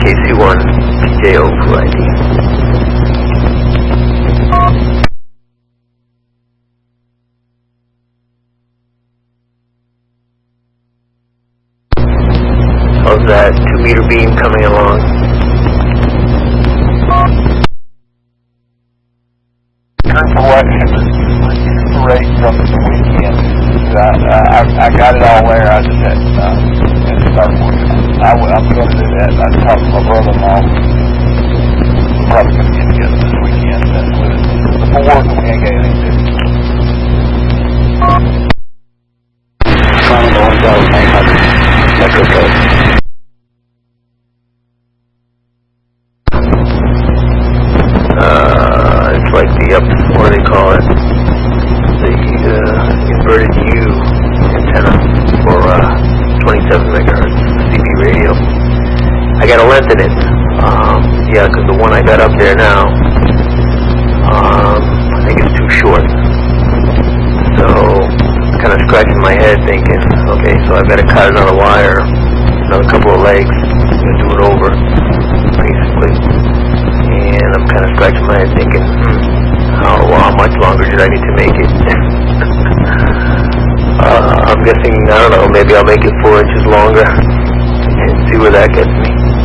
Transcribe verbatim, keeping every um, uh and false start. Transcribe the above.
K C one P J O for I D. How's that two meter beam coming along? Turn for what rate from the weekend. I, I, I got it all there. I just had uh, to start working on it. I, I'm going to do that. I talked to my brother-in-law. We're probably going to get together this weekend. That's with it. Before work, we ain't got anything to do. Commodore one thousand eight hundred. Metro code. Uh, it's like the up, what do they call it? The uh, inverted U antenna for uh, twenty-seven megahertz C B radio. I got to lengthen it. Um, yeah, because the one I got up there now, um, I think it's too short. So, kind of scratching my head thinking, okay, so I've got to cut another wire, another couple of legs, and do it over, basically. And I'm kind of scratching my head thinking, hmm, how, how much longer did I need to make it? uh, I'm guessing, I don't know, maybe I'll make it four inches longer and see where that gets me.